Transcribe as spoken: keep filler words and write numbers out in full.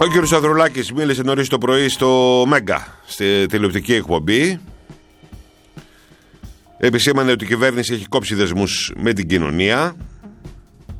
Ο κ. Ανδρουλάκης μίλησε νωρίς το πρωί στο Μέγκα, στη τηλεοπτική εκπομπή. Επισήμανε ότι η κυβέρνηση έχει κόψει δεσμούς με την κοινωνία.